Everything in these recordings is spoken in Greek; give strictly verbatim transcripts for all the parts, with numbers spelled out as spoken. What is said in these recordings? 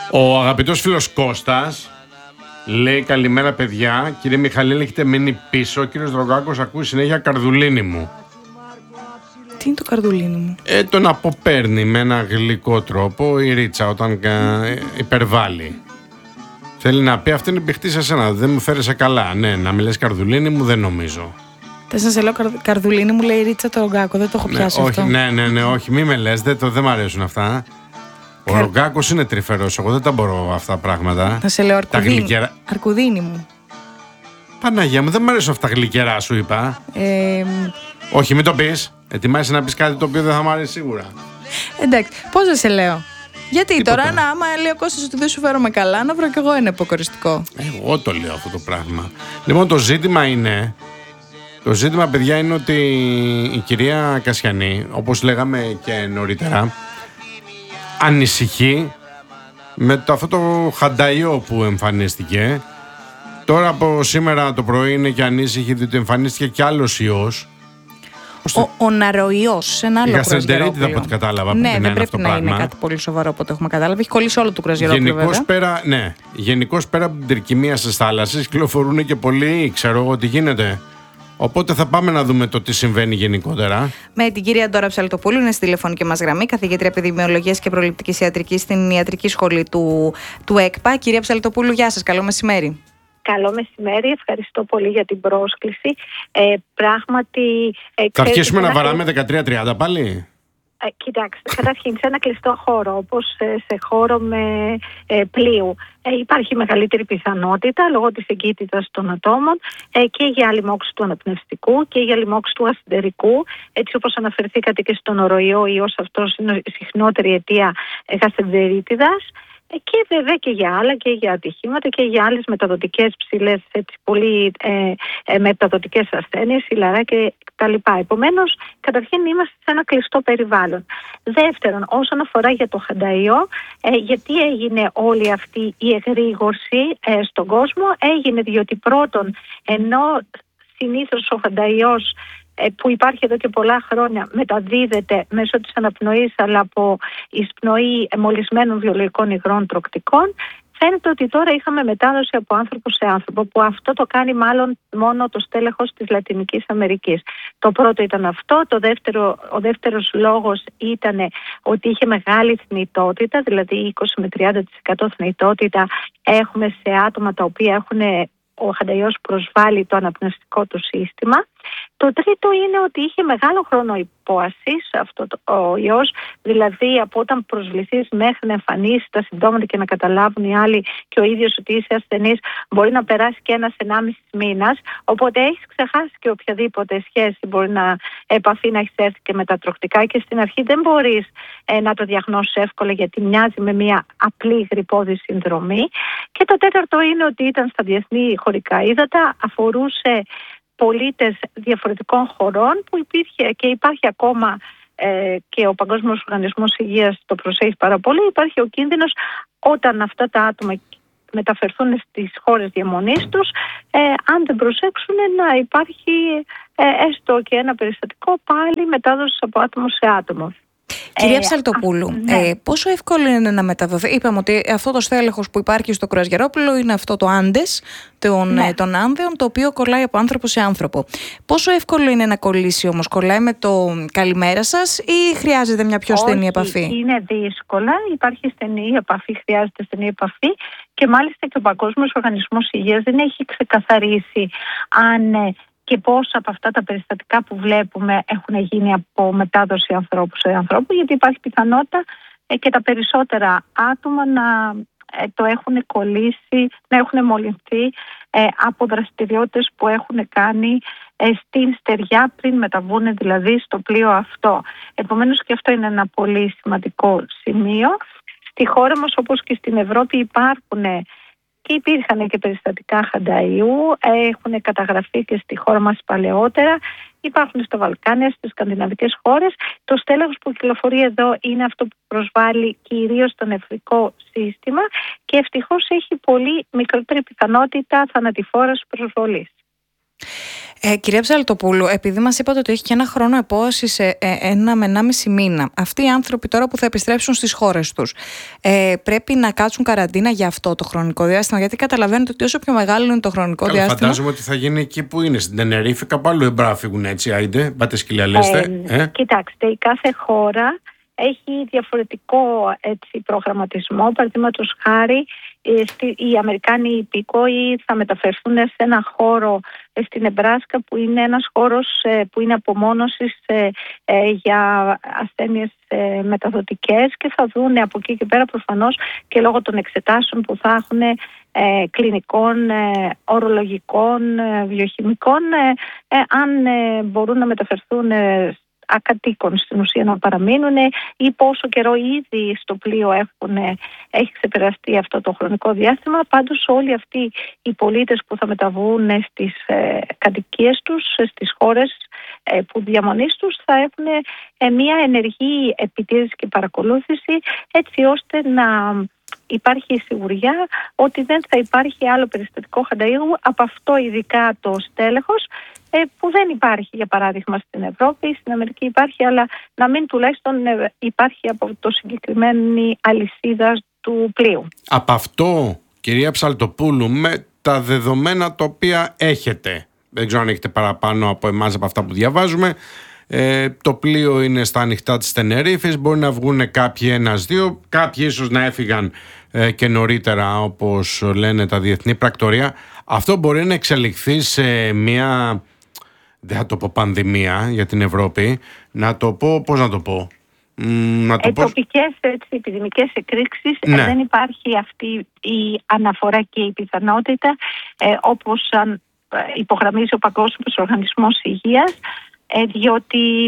Ο αγαπητός φίλος Κώστας λέει: καλημέρα παιδιά, κύριε Μιχαλήλ, έχετε μείνει πίσω. Ο κύριος Δρογκάκος ακούει συνέχεια καρδουλίνη μου. Τι είναι το καρδουλίνη μου? Ε, τον αποπέρνει με ένα γλυκό τρόπο η Ρίτσα όταν ε, υπερβάλλει. Θέλει να πει: αυτή είναι πηχτή σε σένα, δεν μου φέρεσαι καλά. Ναι, να με λες καρδουλίνη μου δεν νομίζω. Θες να σε λέω καρ, καρδουλίνη μου, λέει η Ρίτσα το Ρογκάκο, δεν το έχω πιάσει, ναι, αυτό. Όχι, ναι, ναι, ναι, όχι, μη με λες, δεν, το, δεν μ' αρέσουν αυτά. Ο Καρ... Ρογκάκος είναι τρυφερός, εγώ δεν τα μπορώ αυτά τα πράγματα. Θα σε λέω αρκουδίνη, γλυκερα... αρκουδίνη μου. Παναγία μου, δεν μ' αρέσουν αυτά γλυκερά, σου είπα. Ε... Όχι, μην το πεις. Ετοιμάσαι να πεις κάτι το οποίο δεν θα μ' αρέσει σίγουρα. Εντάξει, πώς δεν σε λέω? Γιατί Τίποτα. Τώρα, να, άμα λέει ο Κώστας ότι δεν σου φέρομαι καλά, να βρω κι εγώ ένα υποκοριστικό. Εγώ το λέω αυτό το πράγμα. Λοιπόν, το ζήτημα είναι. Το ζήτημα, παιδιά, είναι ότι η κυρία Κασιανή, όπως λέγαμε και νωρίτερα, ανησυχεί με το, αυτό το χανταϊό που εμφανίστηκε. Τώρα από σήμερα το πρωί είναι και ανήσυχη διότι εμφανίστηκε και άλλος ιός. Ο, ο ναροϊός, ένα άλλο κρουαζιερόπλοιο. Η γαστρεντερίτιδα, από ό,τι κατάλαβα. Ναι, δεν δεν πρέπει αυτό να πράγμα. είναι κάτι πολύ σοβαρό από ό,τι έχουμε κατάλαβει. Έχει κολλήσει όλο το κρουαζιερόπλοιο. Γενικώς πέρα, ναι, γενικώς πέρα από την τρικυμία στις θάλασσες κυκλοφορούν και πολλοί, ξέρω εγώ τι γίνεται. Οπότε θα πάμε να δούμε το τι συμβαίνει γενικότερα. Με την κυρία Ντόρα Ψαλτοπούλου, είναι στη τηλεφωνική μας γραμμή, καθηγήτρια επιδημιολογίας και προληπτικής ιατρικής στην ιατρική σχολή του, του ΕΚΠΑ. Κυρία Ψαλτοπούλου, γεια σας, καλό μεσημέρι. Καλό μεσημέρι, ευχαριστώ πολύ για την πρόσκληση. Ε, πράγματι... Ε, θα αρχίσουμε να ένα... βαράμε δεκατρία τριάντα πάλι. Ε, κοιτάξτε, καταρχήν σε ένα κλειστό χώρο, όπως σε χώρο με ε, πλοίου, ε, υπάρχει μεγαλύτερη πιθανότητα λόγω της εγκύτητας των ατόμων ε, και για λοιμώξη του αναπνευστικού και για λοιμώξη του ασθεντερικού. Έτσι όπως αναφερθήκατε και στον νοροϊό, ιός αυτός είναι η συχνότερη αιτία γαστρεντερίτιδας. Και βέβαια και για άλλα και για ατυχήματα και για άλλες μεταδοτικές ψηλές, έτσι, πολύ ε, ε, μεταδοτικές ασθένειες, ηλαρά και τα λοιπά. Επομένως, καταρχήν είμαστε σε ένα κλειστό περιβάλλον. Δεύτερον, όσον αφορά για το χανταϊό, ε, γιατί έγινε όλη αυτή η εγρήγορση ε, στον κόσμο? Έγινε διότι πρώτον, ενώ συνήθως ο χανταϊός που υπάρχει εδώ και πολλά χρόνια μεταδίδεται μέσω της αναπνοής αλλά από εισπνοή μολυσμένων βιολογικών υγρών τροκτικών, φαίνεται ότι τώρα είχαμε μετάδοση από άνθρωπο σε άνθρωπο, που αυτό το κάνει μάλλον μόνο το στέλεχος της Λατινικής Αμερικής. Το πρώτο ήταν αυτό. Το δεύτερο, ο δεύτερος λόγος ήταν ότι είχε μεγάλη θνητότητα, δηλαδή είκοσι με τριάντα τοις εκατό θνητότητα έχουμε σε άτομα τα οποία έχουν ο χανταϊός προσβάλλει το αναπνευστικό του σύστημα. Το τρίτο είναι ότι είχε μεγάλο χρόνο υπόασης αυτό το, ο ιός, δηλαδή από όταν προσβληθείς μέχρι να εμφανίσει τα συμπτώματα και να καταλάβουν οι άλλοι και ο ίδιος ότι είσαι ασθενής, μπορεί να περάσει και ένας ενάμιση μήνας, οπότε έχεις ξεχάσει και οποιαδήποτε σχέση μπορεί να επαφή να έχεις έρθει και με τα τροκτικά και στην αρχή δεν μπορείς ε, να το διαγνώσεις εύκολα γιατί μοιάζει με μια απλή γρυππώδη συνδρομή. Και το τέταρτο είναι ότι ήταν στα διεθνή χωρικά ύδατα, αφορούσε πολίτες διαφορετικών χωρών που υπήρχε και υπάρχει ακόμα ε, και ο Παγκόσμιος Οργανισμός Υγείας το προσέχει πάρα πολύ. Υπάρχει ο κίνδυνος όταν αυτά τα άτομα μεταφερθούν στις χώρες διαμονής τους, ε, αν δεν προσέξουν, να υπάρχει ε, έστω και ένα περιστατικό πάλι μετάδοση από άτομο σε άτομο. Κυρία Ε, Ψαλτοπούλου, ναι. ε, πόσο εύκολο είναι να μεταδοθεί? Είπαμε ότι αυτό το στέλεχος που υπάρχει στο κρουαζιερόπλοιο είναι αυτό το Άντες των, Ναι. ε, των Άνδεων, το οποίο κολλάει από άνθρωπο σε άνθρωπο. Πόσο εύκολο είναι να κολλήσει όμως? Κολλάει με το καλημέρα σας ή χρειάζεται μια πιο στενή Όχι, επαφή? Είναι δύσκολα, υπάρχει στενή επαφή, χρειάζεται στενή επαφή και μάλιστα και ο Παγκόσμιος Οργανισμός Υγείας δεν έχει ξεκαθαρίσει αν ε, και πόσα από αυτά τα περιστατικά που βλέπουμε έχουν γίνει από μετάδοση ανθρώπου σε ανθρώπου, γιατί υπάρχει πιθανότητα ε, και τα περισσότερα άτομα να ε, το έχουν κολλήσει, να έχουν μολυνθεί ε, από δραστηριότητες που έχουν κάνει ε, στην στεριά πριν μεταβούν δηλαδή στο πλοίο αυτό. Επομένως και αυτό είναι ένα πολύ σημαντικό σημείο. Στη χώρα μας όπως και στην Ευρώπη υπάρχουν και υπήρχαν και περιστατικά χανταϊού, έχουν καταγραφεί και στη χώρα μας παλαιότερα, υπάρχουν στα Βαλκάνια, στις σκανδιναβικές χώρες. Το στέλεχος που κυκλοφορεί εδώ είναι αυτό που προσβάλλει κυρίως το νευρικό σύστημα και ευτυχώς έχει πολύ μικρότερη πιθανότητα θανατηφόρας προσβολής. Ε, κυρία Ψαλτοπούλου, επειδή μας είπατε ότι έχει και ένα χρόνο επόασης, ε, ε, ένα με ενάμιση μήνα, αυτοί οι άνθρωποι τώρα που θα επιστρέψουν στις χώρες τους, ε, πρέπει να κάτσουν καραντίνα για αυτό το χρονικό διάστημα? Γιατί καταλαβαίνετε ότι όσο πιο μεγάλο είναι το χρονικό Καλά, διάστημα. Φαντάζομαι ότι θα γίνει εκεί που είναι, στην Τενερίφη, κάπου αλλού εμπρά φύγουν, έτσι, άιντε, πάτε σκυλιαλέστε. Ε, ε? Κοιτάξτε, η κάθε χώρα έχει διαφορετικό έτσι, προγραμματισμό. Παραδείγματος χάρη, οι Αμερικάνοι υπηκόοι θα μεταφερθούν σε ένα χώρο στην Νεμπράσκα που είναι ένας χώρος που είναι απομόνωσης για ασθένειες μεταδοτικές, και θα δουν από εκεί και πέρα προφανώς και λόγω των εξετάσεων που θα έχουν κλινικών, ορολογικών, βιοχημικών, αν μπορούν να μεταφερθούν ακατοίκων στην ουσία να παραμείνουν, ή πόσο καιρό ήδη στο πλοίο έχουν, έχει ξεπεραστεί αυτό το χρονικό διάστημα. Πάντως όλοι αυτοί οι πολίτες που θα μεταβούν στις ε, κατοικίες τους, στις χώρες ε, που διαμονής τους, θα έχουν ε, μια ενεργή επιτήρηση και παρακολούθηση, έτσι ώστε να υπάρχει η σιγουριά ότι δεν θα υπάρχει άλλο περιστατικό χανταΐγου από αυτό, ειδικά το στέλεχος, που δεν υπάρχει για παράδειγμα στην Ευρώπη. Στην Αμερική υπάρχει, αλλά να μην τουλάχιστον υπάρχει από το συγκεκριμένη αλυσίδα του πλοίου. Από αυτό, κυρία Ψαλτοπούλου, με τα δεδομένα τα οποία έχετε, δεν ξέρω αν έχετε παραπάνω από εμάς από αυτά που διαβάζουμε, ε, το πλοίο είναι στα ανοιχτά της Τενερίφης, μπορεί να βγουν κάποιοι ένας-δύο, κάποιοι ίσως να έφυγαν ε, και νωρίτερα, όπως λένε τα διεθνή πρακτορία. Αυτό μπορεί να εξελιχθεί σε μια, δεν θα το πω πανδημία για την Ευρώπη, να το πω, πώς να το πω, να το ε, πω... Τοπικές έτσι, επιδημικές εκρήξεις, ναι. Δεν υπάρχει αυτή η αναφορά και η πιθανότητα, ε, όπως αν, ε, υπογραμμίζει ο Παγκόσμιος Οργανισμός Υγείας, ε, διότι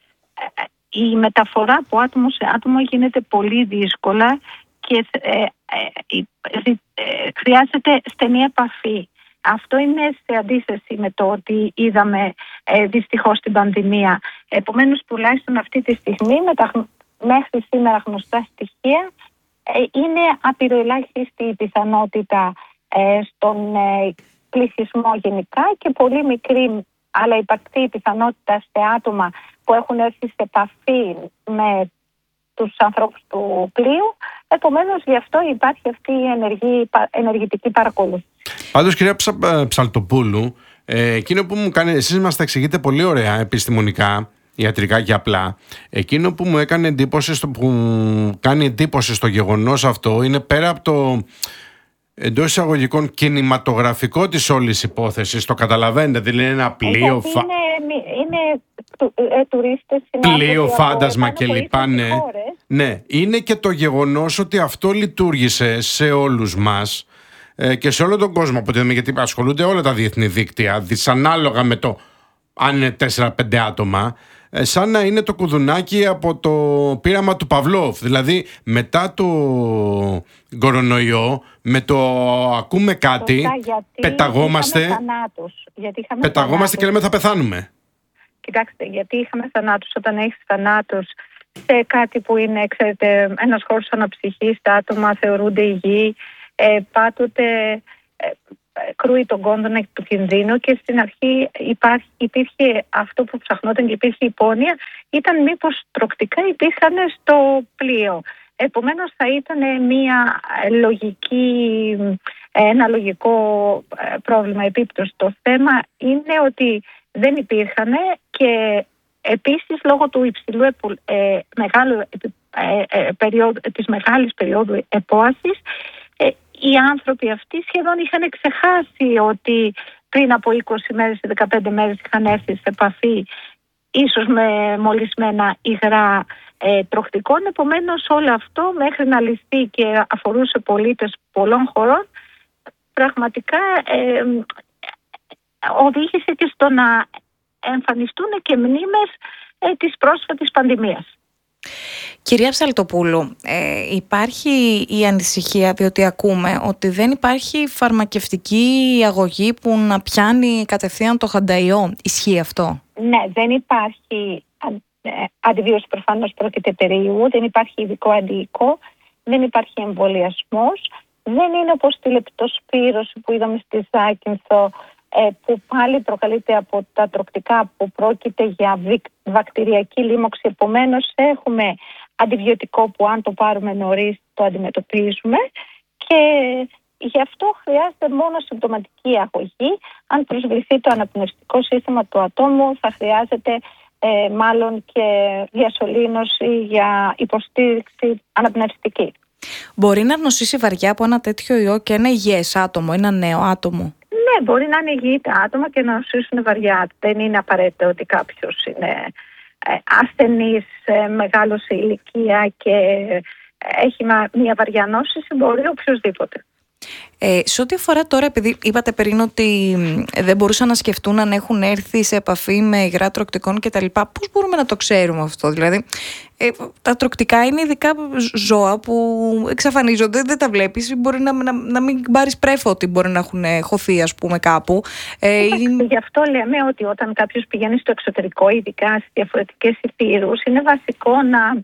ε, η μεταφορά από άτομο σε άτομο γίνεται πολύ δύσκολα και ε, ε, ε, ε, χρειάζεται στενή επαφή. Αυτό είναι σε αντίθεση με το ότι είδαμε ε, δυστυχώς την πανδημία. Επομένως, τουλάχιστον αυτή τη στιγμή, με τα μέχρι σήμερα γνωστά στοιχεία, ε, είναι απειροελάχιστη η πιθανότητα ε, στον ε, πληθυσμό γενικά και πολύ μικρή, αλλά υπαρκτή η πιθανότητα σε άτομα που έχουν έρθει σε επαφή με τους ανθρώπους του πλοίου. Επομένως, γι' αυτό υπάρχει αυτή η ενεργή, ενεργητική παρακολούθηση. Πάντως, κυρία Ψαλτοπούλου, ε, εκείνο που μου κάνει, εσείς μας τα εξηγείτε πολύ ωραία επιστημονικά, ιατρικά και απλά, εκείνο που μου έκανε εντύπωση, στο, που μου κάνει εντύπωση στο γεγονός αυτό, είναι πέρα από το εντός εισαγωγικών κινηματογραφικό της όλης υπόθεσης, το καταλαβαίνετε, δηλαδή είναι ένα πλοίο, φα... είναι, είναι του, ε, τουρίστες, πλοίο, φάντασμα κλπ. Ναι. ναι, είναι και το γεγονός ότι αυτό λειτουργήσε σε όλους μας ε, και σε όλο τον κόσμο, γιατί ασχολούνται όλα τα διεθνή δίκτυα, δυσανάλογα με το αν είναι τέσσερα πέντε άτομα, ε, σαν να είναι το κουδουνάκι από το πείραμα του Παυλόφ. Δηλαδή μετά το κορονοϊό, με το ακούμε κάτι, γιατί πεταγόμαστε, είχαμε θανάτους, γιατί είχαμε πεταγόμαστε θανάτους. Και λέμε θα πεθάνουμε. Κοιτάξτε, γιατί είχαμε θανάτους. Όταν έχεις θανάτους σε κάτι που είναι, ξέρετε, ένας χώρος αναψυχής, τα άτομα θεωρούνται υγιή, ε, πάντοτε ε, κρούει τον κόνδωνα του κινδύνου, και στην αρχή υπάρχει, υπήρχε αυτό που ψαχνόταν και υπήρχε υπόνοια, ήταν μήπως τροκτικά υπήρχαν στο πλοίο. Επομένως θα ήταν μια λογική, ένα λογικό πρόβλημα, επίπτωση. Το θέμα είναι ότι δεν υπήρχαν, και επίσης λόγω του υψηλού ε, μεγάλου, ε, ε, περίοδου, της μεγάλης περίοδου επόασης, ε, οι άνθρωποι αυτοί σχεδόν είχαν ξεχάσει ότι πριν από είκοσι μέρες ή δεκαπέντε μέρες είχαν έρθει σε επαφή ίσως με μολυσμένα υγρά ε, τροχτικών. Επομένως όλο αυτό, μέχρι να λυθεί και αφορούσε πολίτες πολλών χωρών, πραγματικά ε, οδήγησε και στο να εμφανιστούν και μνήμες ε, της πρόσφατης πανδημίας. Κυρία Ψαλτοπούλου, ε, υπάρχει η ανησυχία, διότι ακούμε ότι δεν υπάρχει φαρμακευτική αγωγή που να πιάνει κατευθείαν το χανταϊό. Ισχύει αυτό? Ναι, δεν υπάρχει ε, αντιβίωση, προφανώς πρόκειται περί ιού, δεν υπάρχει ειδικό αντιοικό, δεν υπάρχει εμβολιασμός, δεν είναι όπως τη λεπτοσπύρωση που είδαμε στη Ζάκυνθο, που πάλι προκαλείται από τα τροκτικά που πρόκειται για βακτηριακή λίμωξη. Επομένως έχουμε αντιβιωτικό που αν το πάρουμε νωρίς το αντιμετωπίζουμε και γι' αυτό χρειάζεται μόνο συμπτωματική αγωγή. Αν προσβληθεί το αναπνευστικό σύστημα του ατόμου θα χρειάζεται ε, μάλλον και διασωλήνωση για υποστήριξη αναπνευστική. Μπορεί να νοσήσει βαριά από ένα τέτοιο ιό και ένα υγιές άτομο, ένα νέο άτομο? Ναι, μπορεί να είναι υγιή τα άτομα και να νοσήσουν βαριά. Δεν είναι απαραίτητο ότι κάποιος είναι ε, ασθενής, ε, μεγάλος σε ηλικία και ε, έχει μια βαριά νόσηση, μπορεί οποιοδήποτε. Ε, σε ό,τι αφορά τώρα, επειδή είπατε πριν ότι δεν μπορούσαν να σκεφτούν αν έχουν έρθει σε επαφή με υγρά τροκτικών κτλ., πώς μπορούμε να το ξέρουμε αυτό? Δηλαδή, ε, τα τροκτικά είναι ειδικά ζώα που εξαφανίζονται, δεν τα βλέπεις. Μπορεί να, να, να μην πάρεις πρέφο ότι μπορεί να έχουν χωθεί, ας πούμε, κάπου. Ε, ή... Γι' αυτό λέμε ότι όταν κάποιος πηγαίνει στο εξωτερικό, ειδικά στις διαφορετικές υπήρους, είναι βασικό να.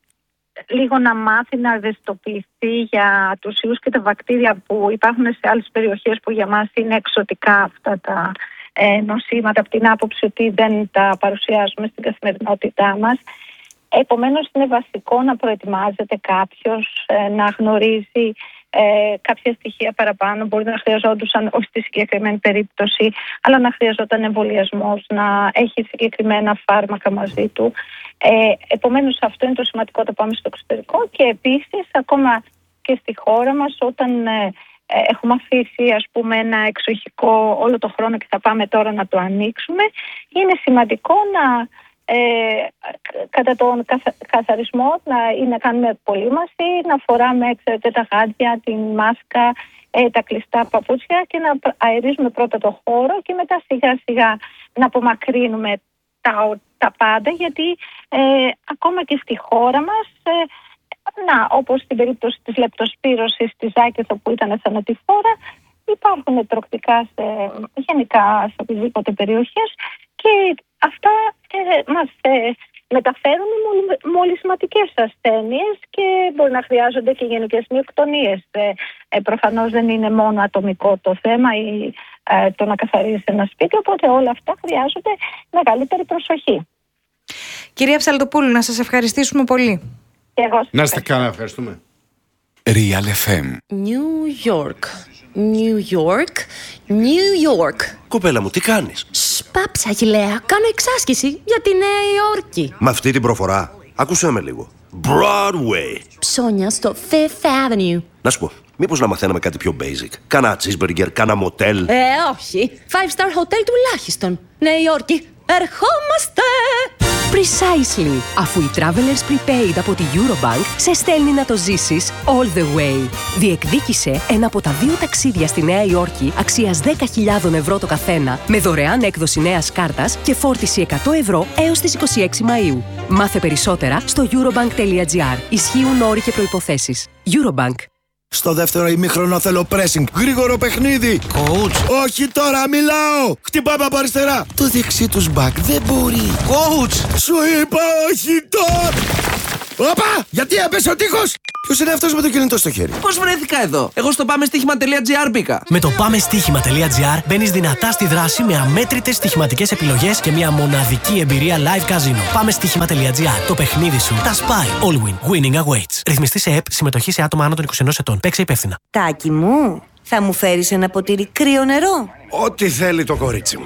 λίγο να μάθει να ευαισθητοποιηθεί για τους ιούς και τα βακτήρια που υπάρχουν σε άλλες περιοχές που για μας είναι εξωτικά αυτά τα ε, νοσήματα, από την άποψη ότι δεν τα παρουσιάζουμε στην καθημερινότητά μας. Επομένως είναι βασικό να προετοιμάζεται κάποιος, ε, να γνωρίζει ε, κάποια στοιχεία παραπάνω. Μπορεί να χρειαζόντουσαν, όχι στη συγκεκριμένη περίπτωση, αλλά να χρειαζόταν εμβολιασμός, να έχει συγκεκριμένα φάρμακα μαζί του. Ε, επομένως αυτό είναι το σημαντικό όταν πάμε στο εξωτερικό και επίσης ακόμα και στη χώρα μας όταν ε, ε, έχουμε αφήσει ας πούμε ένα εξοχικό όλο το χρόνο και θα πάμε τώρα να το ανοίξουμε, είναι σημαντικό να ε, κατά τον καθα, καθαρισμό να, ή να κάνουμε απολύμαση, να φοράμε ξέρετε, τα γάντια, την μάσκα, ε, τα κλειστά παπούτσια και να αερίζουμε πρώτα το χώρο και μετά σιγά σιγά να απομακρύνουμε τα, τα πάντα, γιατί ε, ακόμα και στη χώρα μας, ε, να, όπως στην περίπτωση της λεπτοσπύρωσης της Ζάκηθο που ήταν θανατηφόρα, υπάρχουν τροκτικά σε, γενικά σε οποιασδήποτε περιοχές και αυτά ε, μας ε, μεταφέρουν μολυσματικές ασθένειες και μπορεί να χρειάζονται και γενικές μυοκτονίες. Ε, ε, προφανώς δεν είναι μόνο ατομικό το θέμα ή ε, το να καθαρίζει ένα σπίτι, οπότε όλα αυτά χρειάζονται μεγαλύτερη προσοχή. Κυρία Ψαλτοπούλου, να σας ευχαριστήσουμε πολύ. Και εγώ σας να είστε καλά, ευχαριστούμε. Real εφ εμ. New York. New York. New York. Κοπέλα μου, τι κάνεις? Σπάψα, Αγιλέα. Κάνω εξάσκηση για τη Νέα Υόρκη. Με αυτή την προφορά, άκουσέ με λίγο. Broadway. Ψώνια στο Fifth Avenue. Να σου πω, μήπως να μαθαίναμε κάτι πιο basic? Κάνα cheeseburger, κάνα motel. Ε, όχι. Five star hotel τουλάχιστον. Νέα Υόρκη. Ερχόμαστε! Precisely. Αφού η Travelers Prepaid από τη Eurobank σε στέλνει να το ζήσεις all the way. Διεκδίκησε ένα από τα δύο ταξίδια στη Νέα Υόρκη αξίας δέκα χιλιάδες ευρώ το καθένα με δωρεάν έκδοση νέας κάρτας και φόρτιση εκατό ευρώ έως τις είκοσι έξι Μαΐου. Μάθε περισσότερα στο eurobank τελεία gr. Ισχύουν όροι και προϋποθέσεις. Eurobank. Στο δεύτερο ημίχρονο θέλω pressing. Γρήγορο παιχνίδι. Coach. Όχι τώρα, μιλάω. Χτυπάμε από αριστερά. Το δεξί τους μπακ δεν μπορεί. Coach. Σου είπα όχι τώρα. Όπα! Γιατί έπεσε ο τείχος! Ποιος είναι αυτός με το κινητό στο χέρι? Πώς βρέθηκα εδώ? Εγώ στο πάμε στοίχημα τελεία gr μπήκα. Με το πάμε στοίχημα τελεία gr μπαίνεις δυνατά στη δράση με αμέτρητες στοιχηματικές επιλογές και μια μοναδική εμπειρία live casino. Πάμε στοίχημα τελεία gr. Το παιχνίδι σου τα σπάει. All win. Winning awaits. Ρυθμιστή σε ΕΠ. Συμμετοχή σε άτομα άνω των είκοσι ενός ετών. Παίξε υπεύθυνα. Τάκη μου, θα μου φέρεις ένα ποτήρι κρύο νερό? Ό,τι θέλει το κορίτσι μου.